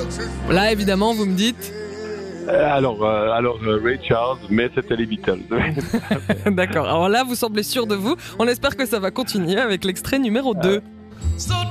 Là, évidemment, vous me dites... Alors Ray Charles, mais c'était les Beatles. D'accord, alors là, vous semblez sûr de vous. On espère que ça va continuer avec l'extrait numéro 2.